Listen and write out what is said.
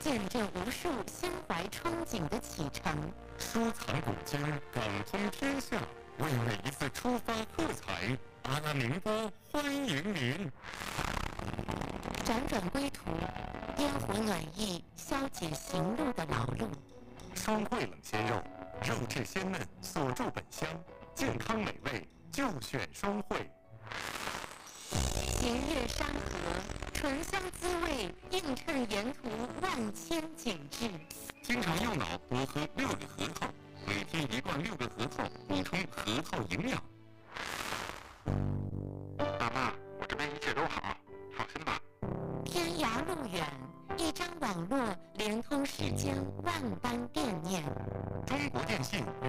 见证无数心怀憧憬的启程。 书藏古今，感通天下，为每一次出发喝彩。阿拉宁波欢迎您。 辗转归途，烟火暖意消解行路的劳碌。 双汇冷鲜肉，肉质鲜嫩，锁住本乡，健康美味就选双汇。 斜月山河，醇香滋味映衬沿途万千景致。 经常用脑多喝6个核桃，每天1罐6个核桃，补充核桃营养。大妈，我这边一切都好，放心吧。 天涯路远，一张网络连通世间万般惦念。 中国电信